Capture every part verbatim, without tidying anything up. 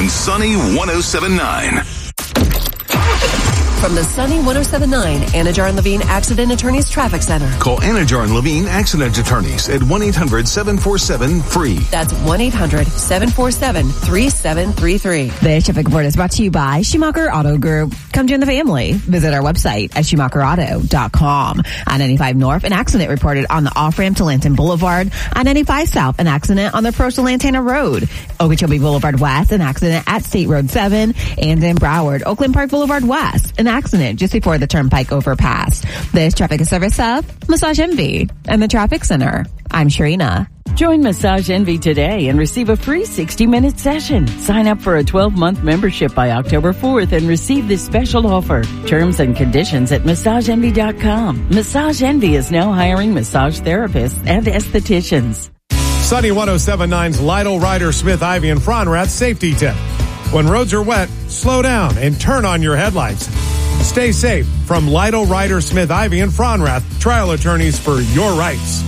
on Sunny one oh seven point nine. From the Sunny one oh seven point nine Anajar and Levine Accident Attorneys Traffic Center. Call Anajar and Levine Accident Attorneys at one eight hundred seven four seven free. That's one eight hundred seven four seven three seven three three. This traffic report is brought to you by Schumacher Auto Group. Come join the family. Visit our website at schumacher auto dot com. On ninety-five North, an accident reported on the off-ramp to Lanton Boulevard. On ninety-five South, an accident on the approach to Lantana Road. Okeechobee Boulevard West, an accident at State Road seven. And in Broward, Oakland Park Boulevard West, an accident just before the Turnpike overpass. This traffic is service of Massage Envy and the Traffic Center. I'm Sharina. Join Massage Envy today and receive a free sixty minute session. Sign up for a twelve month membership by October fourth and receive this special offer. Terms and conditions at massage envy dot com. Massage Envy is now hiring massage therapists and estheticians. Sunny one oh seven point nine's Lytle, Ryder, Smith, Ivy, and Fronrath safety tip. When roads are wet, slow down and turn on your headlights. Stay safe from Lytle, Ryder, Smith, Ivy, and Fronrath, trial attorneys for your rights.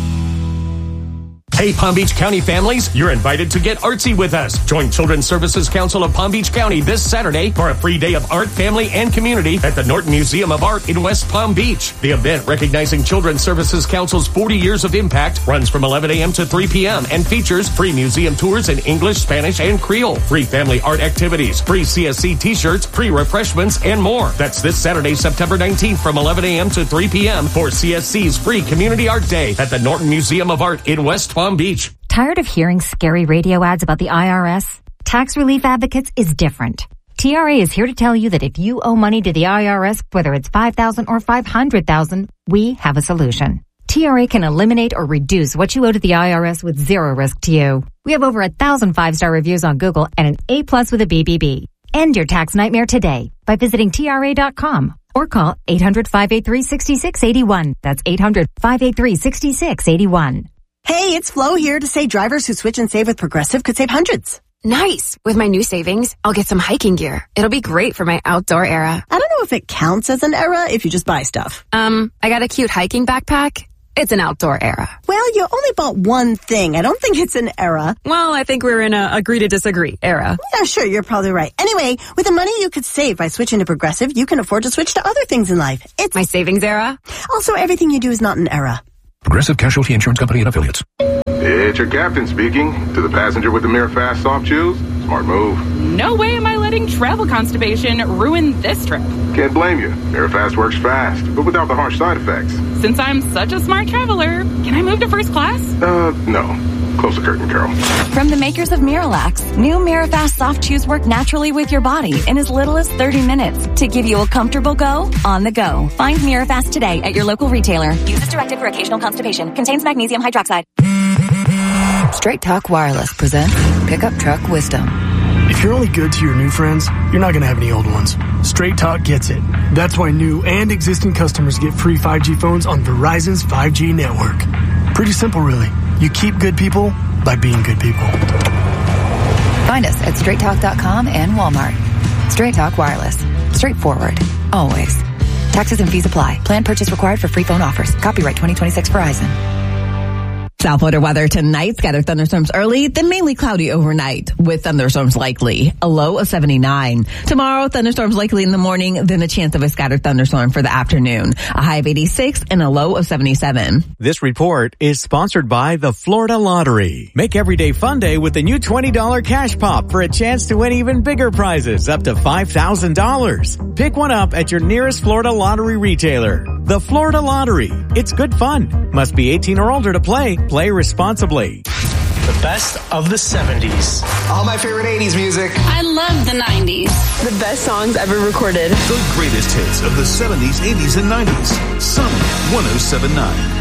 Hey, Palm Beach County families, you're invited to get artsy with us. Join Children's Services Council of Palm Beach County this Saturday for a free day of art, family, and community at the Norton Museum of Art in West Palm Beach. The event, recognizing Children's Services Council's forty years of impact, runs from eleven a.m. to three p.m. and features free museum tours in English, Spanish, and Creole, free family art activities, free C S C t-shirts, free refreshments, and more. That's this Saturday, September nineteenth from eleven a.m. to three p.m. for C S C's free Community Art Day at the Norton Museum of Art in West Palm Beach. Tired of hearing scary radio ads about the I R S? Tax Relief Advocates is different. T R A is here to tell you that if you owe money to the I R S, whether it's five thousand dollars or five hundred thousand dollars, we have a solution. T R A can eliminate or reduce what you owe to the I R S with zero risk to you. We have over a thousand five-star reviews on Google and an A plus with a B B B. End your tax nightmare today by visiting T R A dot com or call eight hundred, five eight three, six six eight one. That's eight hundred, five eight three, six six eight one. Hey, it's Flo here to say drivers who switch and save with Progressive could save hundreds. Nice. With my new savings, I'll get some hiking gear. It'll be great for my outdoor era. I don't know if it counts as an era if you just buy stuff. Um, I got a cute hiking backpack. It's an outdoor era. Well, you only bought one thing. I don't think it's an era. Well, I think we're in a agree to disagree era. Yeah, sure, you're probably right. Anyway, with the money you could save by switching to Progressive, you can afford to switch to other things in life. It's my savings era. Also, everything you do is not an era. Progressive Casualty Insurance Company and Affiliates. It's your captain speaking. To the passenger with the Mirror Fast soft chews, smart move. No way am I letting travel constipation ruin this trip. Can't blame you. Mirror Fast works fast, but without the harsh side effects. Since I'm such a smart traveler, can I move to first class? Uh, no. Close the curtain, Carol. From the makers of Miralax, new Mirafast soft chews work naturally with your body in as little as thirty minutes to give you a comfortable go on the go. Find Mirafast today at your local retailer. Use as directed for occasional constipation. Contains magnesium hydroxide. Straight Talk Wireless presents Pickup Truck Wisdom. If you're only good to your new friends, you're not going to have any old ones. Straight Talk gets it. That's why new and existing customers get free five G phones on Verizon's five G network. Pretty simple, really. You keep good people by being good people. Find us at straight talk dot com and Walmart. Straight Talk Wireless. Straightforward. Always. Taxes and fees apply. Plan purchase required for free phone offers. Copyright twenty twenty-six Verizon. South Florida weather tonight, scattered thunderstorms early, then mainly cloudy overnight with thunderstorms likely. A low of seventy-nine. Tomorrow, thunderstorms likely in the morning, then a chance of a scattered thunderstorm for the afternoon. A high of eighty-six and a low of seventy-seven. This report is sponsored by the Florida Lottery. Make everyday fun day with the new twenty dollars cash pop for a chance to win even bigger prizes up to five thousand dollars. Pick one up at your nearest Florida Lottery retailer. The Florida Lottery. It's good fun. Must be eighteen or older to play. Play responsibly. The best of the seventies. All my favorite eighties music. I love the nineties. The best songs ever recorded. The greatest hits of the seventies, eighties, and nineties. Sunny one oh seven point nine.